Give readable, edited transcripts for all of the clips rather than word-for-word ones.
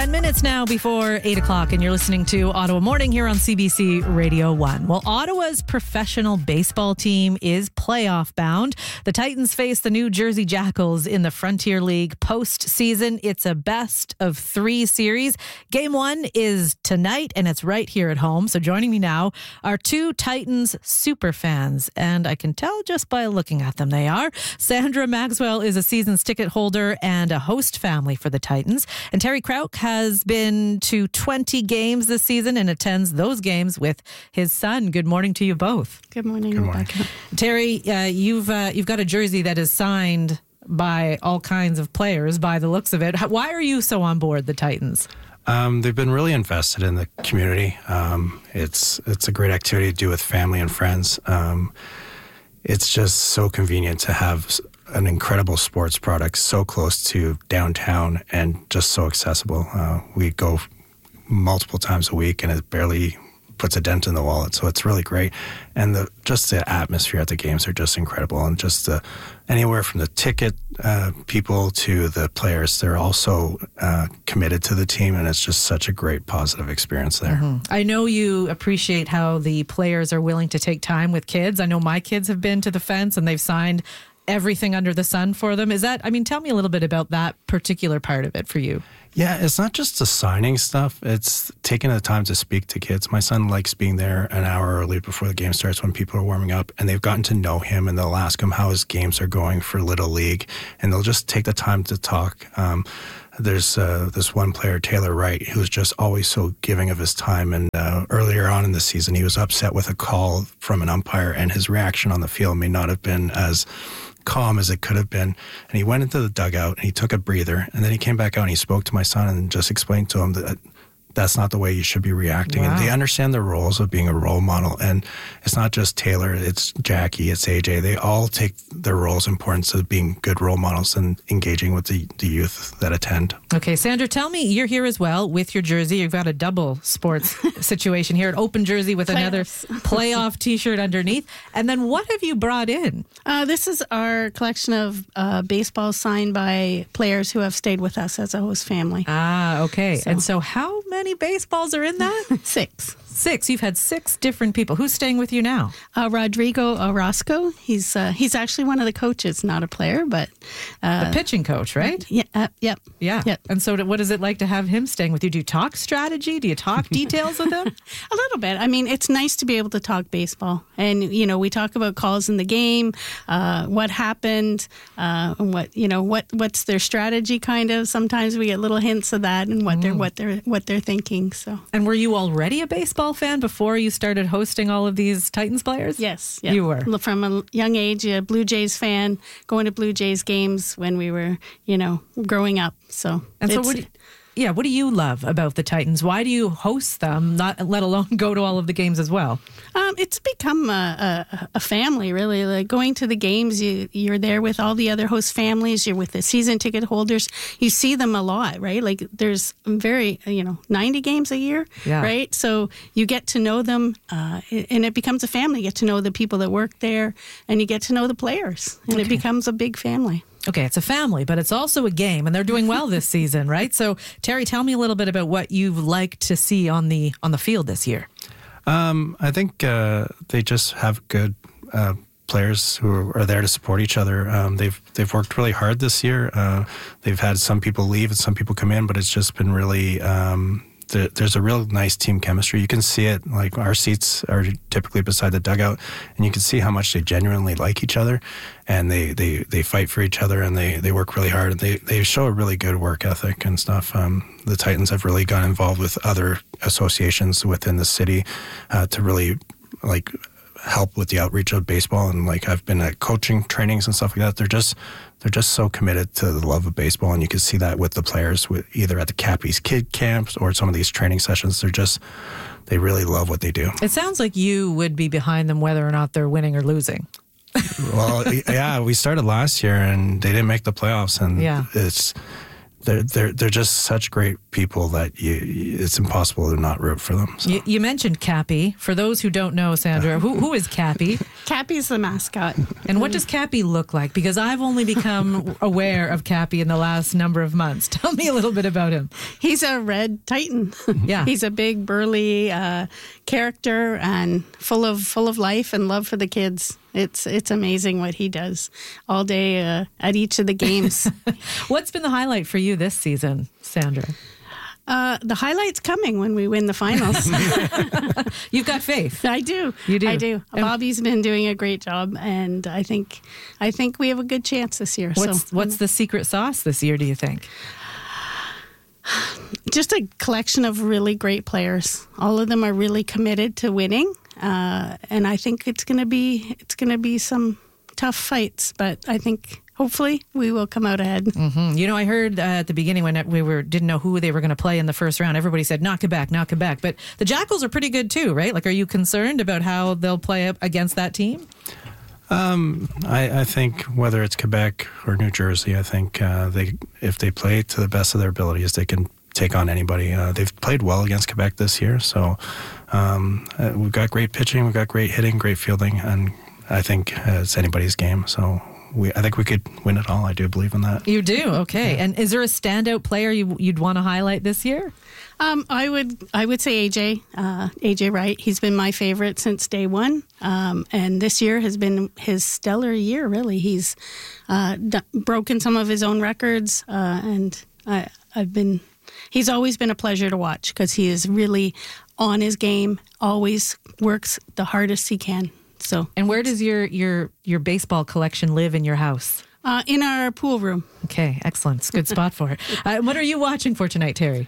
10 minutes now before 8 o'clock, and you're listening to Ottawa Morning here on CBC Radio 1. Well, Ottawa's professional baseball team is playoff bound. The Titans face the New Jersey Jackals in the Frontier League postseason. It's a best of 3 series. Game 1 is tonight, and it's right here at home. So joining me now are 2 Titans super fans, and I can tell just by looking at them they are. Sandra Maxwell is a season's ticket holder and a host family for the Titans. And Terry Krauk has been to 20 games this season and attends those games with his son. Good morning to you both. Good morning, Good morning. Rebecca. Terry, you've got a jersey that is signed by all kinds of players by the looks of it. Why are you so on board the Titans? They've been really invested in the community. It's a great activity to do with family and friends. It's just so convenient to have an incredible sports product so close to downtown and just so accessible. We go multiple times a week and it barely puts a dent in the wallet, so it's really great. And the atmosphere at the games are just incredible, and just anywhere from the ticket people to the players, they're also committed to the team, and it's just such a great positive experience there. Mm-hmm. I know you appreciate how the players are willing to take time with kids. I know my kids have been to the fence and they've signed everything under the sun for them. Tell me a little bit about that particular part of it for you. Yeah, it's not just the signing stuff. It's taking the time to speak to kids. My son likes being there an hour early before the game starts when people are warming up, and they've gotten to know him, and they'll ask him how his games are going for Little League, and they'll just take the time to talk. There's this one player, Taylor Wright, who's just always so giving of his time. And earlier on in the season, he was upset with a call from an umpire, and his reaction on the field may not have been as calm as it could have been. And he went into the dugout and he took a breather, and then he came back out and he spoke to my son and just explained to him that that's not the way you should be reacting. Wow. And they understand the roles of being a role model. And it's not just Taylor, it's Jackie, it's AJ. They all take their roles' importance of being good role models and engaging with the youth that attend. Okay, Sandra, tell me, you're here as well with your jersey. You've got a double sports situation here, an open jersey with another playoff T-shirt underneath. And then what have you brought in? This is our collection of baseballs signed by players who have stayed with us as a host family. Ah, okay. And so how many baseballs are in that? 6. 6. You've had 6 different people. Who's staying with you now? Rodrigo Orozco. He's actually one of the coaches, not a player, but The pitching coach, right? Yeah. Yep. Yeah. Yep. And so what is it like to have him staying with you? Do you talk strategy? Do you talk details with him? A little bit. I mean, it's nice to be able to talk baseball, and we talk about calls in the game, what happened, and what's their strategy. Kind of. Sometimes we get little hints of that and what they're thinking. So. And were you already a baseball fan before you started hosting all of these Titans players? Yes. You were. From a young age, a Blue Jays fan, going to Blue Jays games when we were, growing up. So. And so what do you love about the Titans? Why do you host them, not let alone go to all of the games as well? It's become a family, really. Like going to the games, you're there with all the other host families. You're with the season ticket holders. You see them a lot, right? Like there's 90 games a year, right? So you get to know them, and it becomes a family. You get to know the people that work there, and you get to know the players, and it becomes a big family. Okay, it's a family, but it's also a game, and they're doing well this season, right? So, Terry, tell me a little bit about what you've liked to see on the field this year. I think they just have good players who are there to support each other. They've worked really hard this year. They've had some people leave and some people come in, but it's just been really there's a real nice team chemistry. You can see it, like our seats are typically beside the dugout, and you can see how much they genuinely like each other, and they fight for each other, and they work really hard, and they show a really good work ethic and stuff. The Titans have really got involved with other associations within the city to really help with the outreach of baseball, and I've been at coaching trainings and stuff like that. They're just so committed to the love of baseball, and you can see that with the players, either at the Cappies Kid Camps or some of these training sessions. They really love what they do. It sounds like you would be behind them whether or not they're winning or losing. Well, yeah, we started last year and they didn't make the playoffs, and they're just such great people that it's impossible to not root for them. So. You mentioned Cappy. For those who don't know, Sandra, who is Cappy? Cappy's the mascot. And what does Cappy look like? Because I've only become aware of Cappy in the last number of months. Tell me a little bit about him. He's a red Titan. Yeah. He's a big, burly character and full of life and love for the kids. It's amazing what he does all day at each of the games. What's been the highlight for you this season, Sandra? The highlight's coming when we win the finals. You've got faith. I do. You do. I do. Bobby's been doing a great job, and I think we have a good chance this year. What's the secret sauce this year, do you think? Just a collection of really great players. All of them are really committed to winning, and I think it's going to be some tough fights. But I think hopefully we will come out ahead. Mm-hmm. You know, I heard at the beginning when didn't know who they were going to play in the first round. Everybody said not Quebec, not Quebec. But the Jackals are pretty good too, right? Like, are you concerned about how they'll play up against that team? I think whether it's Quebec or New Jersey, I think if they play to the best of their abilities, they can take on anybody. They've played well against Quebec this year, so we've got great pitching, we've got great hitting, great fielding, and I think it's anybody's game. So I think we could win it all. I do believe in that. You do? Okay. And is there a standout player you'd want to highlight this year? I would say AJ Wright. He's been my favorite since day one, and this year has been his stellar year. Really, he's broken some of his own records, and he's always been a pleasure to watch because he is really on his game. Always works the hardest he can. So, and where does your baseball collection live in your house? In our pool room. Okay, excellent. It's a good spot for it. What are you watching for tonight, Terry?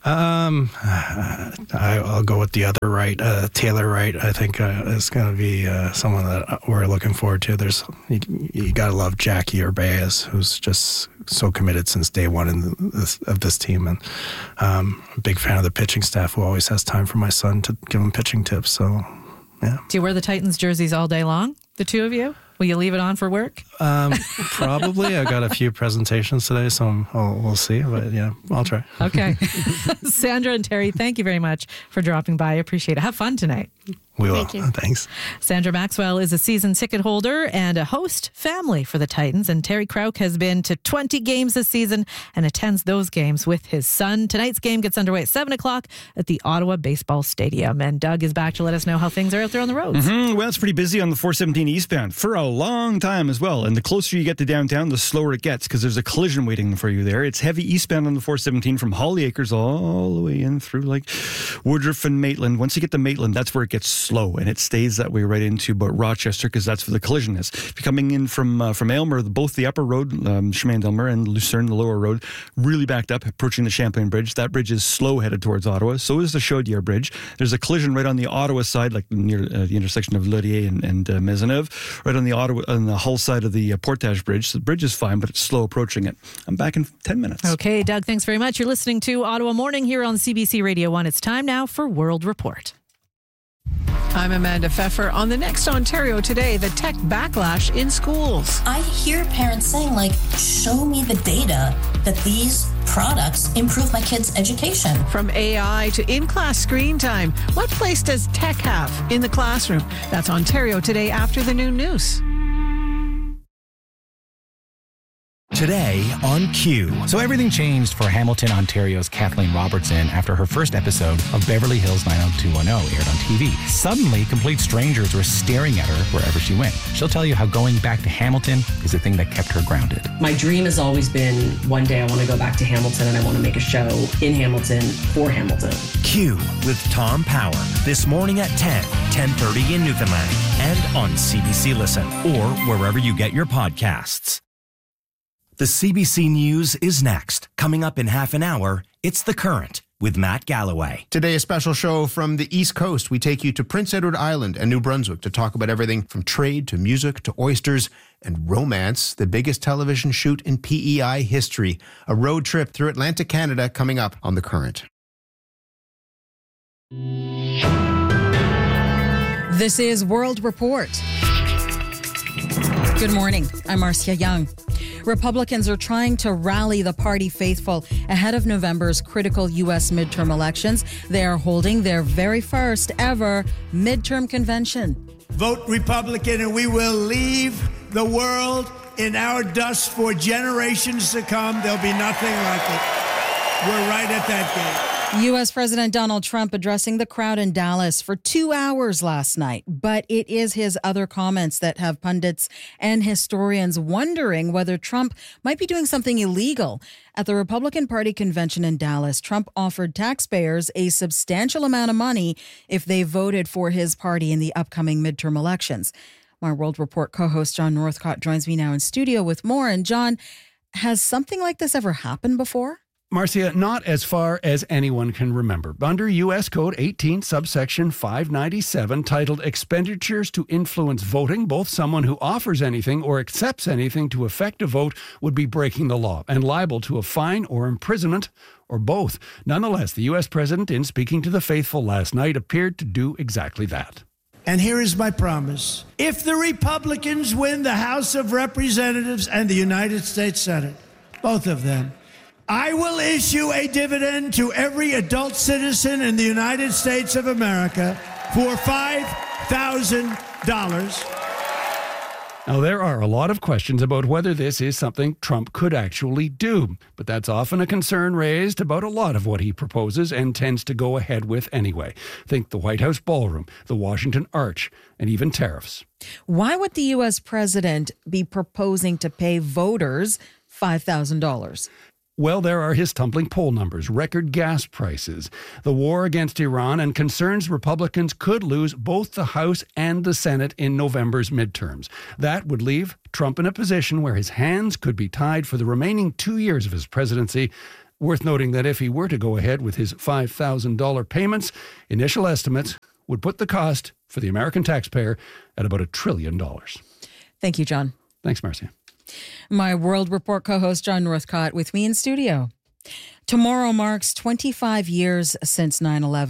I'll go with the other Wright, Taylor Wright. I think is going to be someone that we're looking forward to. You got to love Jackie Urbeas, who's just so committed since day one of this team, and a big fan of the pitching staff who always has time for my son to give him pitching tips. So, yeah. Do you wear the Titans jerseys all day long, the two of you? Will you leave it on for work? Probably. I got a few presentations today, so we'll see. But yeah, I'll try. Okay. Sandra and Terry, thank you very much for dropping by. I appreciate it. Have fun tonight. We will. Thank you. Thanks. Sandra Maxwell is a season ticket holder and a host family for the Titans. And Terry Krauk has been to 20 games this season and attends those games with his son. Tonight's game gets underway at 7 o'clock at the Ottawa Baseball Stadium. And Doug is back to let us know how things are out there on the roads. Mm-hmm. Well, it's pretty busy on the 417 eastbound for a long time as well. And the closer you get to downtown, the slower it gets because there's a collision waiting for you there. It's heavy eastbound on the 417 from Holly Acres all the way in through like Woodruff and Maitland. Once you get to Maitland, that's where it gets slow, and it stays that way right into but Rochester because that's where the collision is. If you're coming in from Aylmer, both the upper road, Chemin-Delmer, and Lucerne, the lower road, really backed up, approaching the Champlain Bridge. That bridge is slow headed towards Ottawa. So is the Chaudière Bridge. There's a collision right on the Ottawa side, like near the intersection of Laurier and Maisonneuve, right on the Hull side of the Portage Bridge. So the bridge is fine, but it's slow approaching it. I'm back in 10 minutes. Okay, Doug, thanks very much. You're listening to Ottawa Morning here on CBC Radio 1. It's time now for World Report. I'm Amanda Pfeffer. On the next Ontario Today, the tech backlash in schools. I hear parents saying, show me the data that these products improve my kids' education. From AI to in-class screen time, what place does tech have in the classroom? That's Ontario Today after the noon news. Today on Q. So everything changed for Hamilton, Ontario's Kathleen Robertson after her first episode of Beverly Hills 90210 aired on TV. Suddenly, complete strangers were staring at her wherever she went. She'll tell you how going back to Hamilton is the thing that kept her grounded. My dream has always been one day I want to go back to Hamilton and I want to make a show in Hamilton for Hamilton. Q with Tom Power. This morning at 10:30 in Newfoundland and on CBC Listen or wherever you get your podcasts. The CBC News is next. Coming up in half an hour, it's The Current with Matt Galloway. Today, a special show from the East Coast. We take you to Prince Edward Island and New Brunswick to talk about everything from trade to music to oysters and romance, the biggest television shoot in PEI history. A road trip through Atlantic Canada coming up on The Current. This is World Report. Good morning. I'm Marcia Young. Republicans are trying to rally the party faithful ahead of November's critical U.S. midterm elections. They are holding their very first ever midterm convention. Vote Republican and we will leave the world in our dust for generations to come. There'll be nothing like it. We're right at that gate. U.S. President Donald Trump addressing the crowd in Dallas for 2 hours last night. But it is his other comments that have pundits and historians wondering whether Trump might be doing something illegal. At the Republican Party convention in Dallas, Trump offered taxpayers a substantial amount of money if they voted for his party in the upcoming midterm elections. My World Report co-host John Northcott joins me now in studio with more. And John, has something like this ever happened before? Marcia, not as far as anyone can remember. Under U.S. Code 18, subsection 597, titled Expenditures to Influence Voting, both someone who offers anything or accepts anything to affect a vote would be breaking the law and liable to a fine or imprisonment, or both. Nonetheless, the U.S. president, in speaking to the faithful last night, appeared to do exactly that. And here is my promise. If the Republicans win the House of Representatives and the United States Senate, both of them, I will issue a dividend to every adult citizen in the United States of America for $5,000. Now, there are a lot of questions about whether this is something Trump could actually do, but that's often a concern raised about a lot of what he proposes and tends to go ahead with anyway. Think the White House ballroom, the Washington Arch, and even tariffs. Why would the U.S. president be proposing to pay voters $5,000? Well, there are his tumbling poll numbers, record gas prices, the war against Iran, and concerns Republicans could lose both the House and the Senate in November's midterms. That would leave Trump in a position where his hands could be tied for the remaining 2 years of his presidency. Worth noting that if he were to go ahead with his $5,000 payments, initial estimates would put the cost for the American taxpayer at about $1 trillion. Thank you, John. Thanks, Marcia. My World Report co-host John Northcott with me in studio. Tomorrow marks 25 years since 9/11.